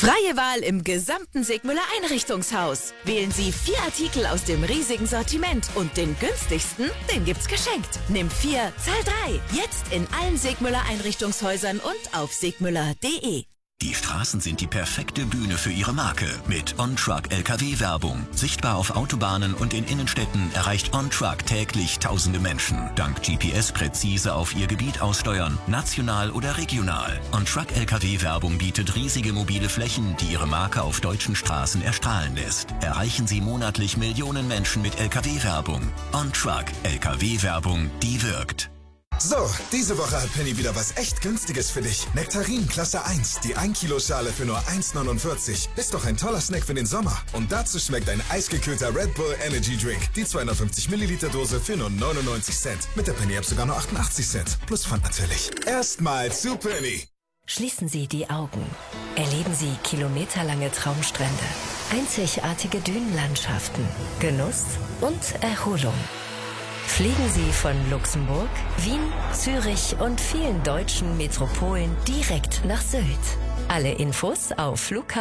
Freie Wahl im gesamten Sigmüller Einrichtungshaus. Wählen Sie 4 Artikel aus dem riesigen Sortiment und den günstigsten, den gibt's geschenkt. Nimm 4, zahl 3. Jetzt in allen Sigmüller Einrichtungshäusern und auf sigmüller.de. Die Straßen sind die perfekte Bühne für Ihre Marke. Mit OnTruck LKW-Werbung. Sichtbar auf Autobahnen und in Innenstädten erreicht OnTruck täglich tausende Menschen. Dank GPS präzise auf Ihr Gebiet aussteuern, national oder regional. OnTruck LKW-Werbung bietet riesige mobile Flächen, die Ihre Marke auf deutschen Straßen erstrahlen lässt. Erreichen Sie monatlich Millionen Menschen mit LKW-Werbung. OnTruck LKW-Werbung, die wirkt. So, diese Woche hat Penny wieder was echt Günstiges für dich. Nektarin Klasse 1, die 1 Kilo Schale für nur 1,49. Ist doch ein toller Snack für den Sommer. Und dazu schmeckt ein eisgekühlter Red Bull Energy Drink. Die 250 Milliliter Dose für nur 99 Cent. Mit der Penny App sogar nur 88 Cent. Plus Pfand natürlich. Erstmal zu Penny. Schließen Sie die Augen. Erleben Sie kilometerlange Traumstrände, einzigartige Dünenlandschaften, Genuss und Erholung. Fliegen Sie von Luxemburg, Wien, Zürich und vielen deutschen Metropolen direkt nach Sylt. Alle Infos auf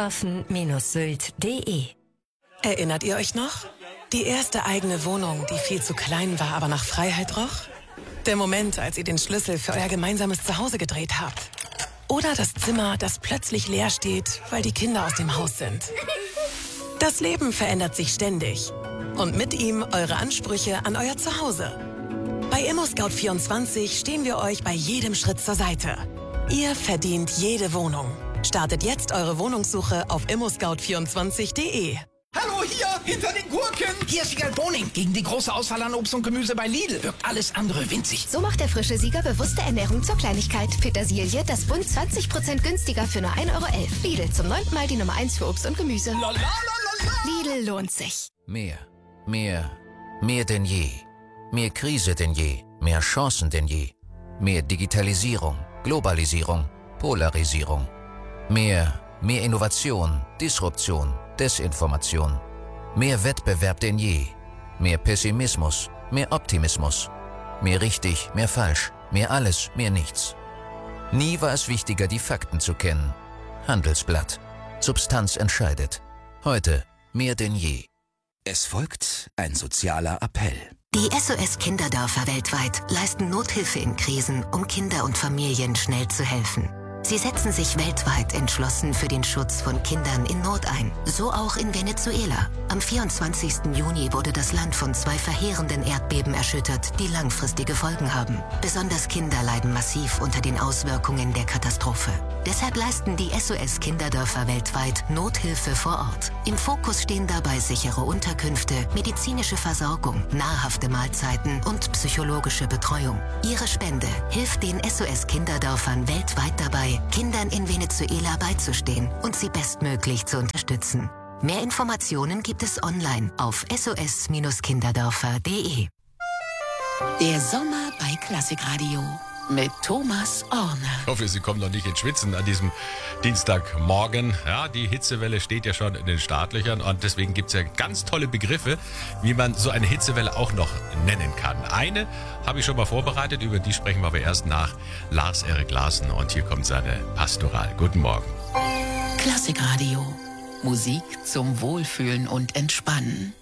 flughafen-sylt.de. Erinnert ihr euch noch? Die erste eigene Wohnung, die viel zu klein war, aber nach Freiheit roch? Der Moment, als ihr den Schlüssel für euer gemeinsames Zuhause gedreht habt. Oder das Zimmer, das plötzlich leer steht, weil die Kinder aus dem Haus sind. Das Leben verändert sich ständig. Und mit ihm eure Ansprüche an euer Zuhause. Bei ImmoScout24 stehen wir euch bei jedem Schritt zur Seite. Ihr verdient jede Wohnung. Startet jetzt eure Wohnungssuche auf immoscout24.de. Hallo, hier, hinter den Gurken. Hier ist Sieger Boning. Gegen die große Auswahl an Obst und Gemüse bei Lidl wirkt alles andere winzig. So macht der frische Sieger bewusste Ernährung zur Kleinigkeit. Petersilie, das Bund 20% günstiger für nur 1,11 €. Lidl, zum 9. Mal die Nummer 1 für Obst und Gemüse. Lidl lohnt sich. Mehr denn je. Mehr Krise denn je. Mehr Chancen denn je. Mehr Digitalisierung, Globalisierung, Polarisierung. Mehr Innovation, Disruption, Desinformation. Mehr Wettbewerb denn je. Mehr Pessimismus, mehr Optimismus. Mehr richtig, mehr falsch, mehr alles, mehr nichts. Nie war es wichtiger, die Fakten zu kennen. Handelsblatt. Substanz entscheidet. Heute mehr denn je. Es folgt ein sozialer Appell. Die SOS-Kinderdörfer weltweit leisten Nothilfe in Krisen, um Kinder und Familien schnell zu helfen. Sie setzen sich weltweit entschlossen für den Schutz von Kindern in Not ein. So auch in Venezuela. Am 24. Juni wurde das Land von 2 verheerenden Erdbeben erschüttert, die langfristige Folgen haben. Besonders Kinder leiden massiv unter den Auswirkungen der Katastrophe. Deshalb leisten die SOS-Kinderdörfer weltweit Nothilfe vor Ort. Im Fokus stehen dabei sichere Unterkünfte, medizinische Versorgung, nahrhafte Mahlzeiten und psychologische Betreuung. Ihre Spende hilft den SOS-Kinderdörfern weltweit dabei, Kindern in Venezuela beizustehen und sie bestmöglich zu unterstützen. Mehr Informationen gibt es online auf sos-kinderdörfer.de. Der Sommer bei Klassikradio mit Thomas Orner. Ich hoffe, Sie kommen noch nicht ins Schwitzen an diesem Dienstagmorgen. Ja, die Hitzewelle steht ja schon in den Startlöchern und deswegen gibt es ja ganz tolle Begriffe, wie man so eine Hitzewelle auch noch nennen kann. Eine habe ich schon mal vorbereitet, über die sprechen wir aber erst nach Lars-Erik Larsen und hier kommt seine Pastoral. Guten Morgen. Klassikradio. Musik zum Wohlfühlen und Entspannen.